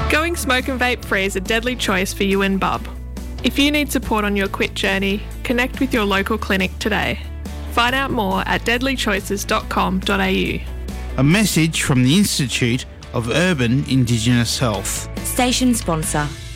Going smoke and vape free is a deadly choice for you and Bub. If you need support on your quit journey, connect with your local clinic today. Find out more at deadlychoices.com.au. A message from the Institute of Urban Indigenous Health. Station sponsor.